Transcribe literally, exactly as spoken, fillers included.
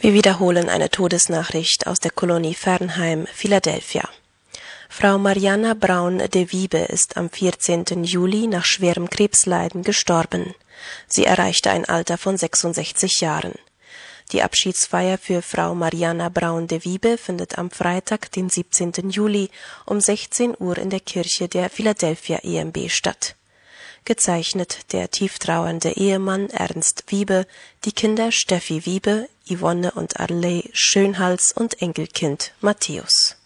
Wir wiederholen eine Todesnachricht aus der Kolonie Fernheim, Philadelphia. Frau Mariana Braun de Wiebe ist am vierzehnten Juli nach schwerem Krebsleiden gestorben. Sie erreichte ein Alter von sechsundsechzig Jahren. Die Abschiedsfeier für Frau Mariana Braun de Wiebe findet am Freitag, den siebzehnten Juli um sechzehn Uhr in der Kirche der Philadelphia E M B statt. Gezeichnet der tieftrauernde Ehemann Ernst Wiebe, die Kinder Steffi Wiebe, Yvonne und Arley Schönhals und Enkelkind Matthäus.